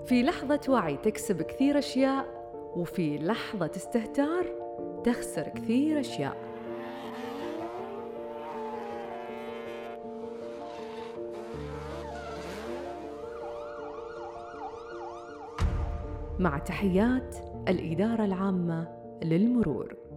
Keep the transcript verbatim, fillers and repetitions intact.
في لحظة وعي تكسب كثير أشياء، وفي لحظة استهتار تخسر كثير أشياء. مع تحيات الإدارة العامة للمرور.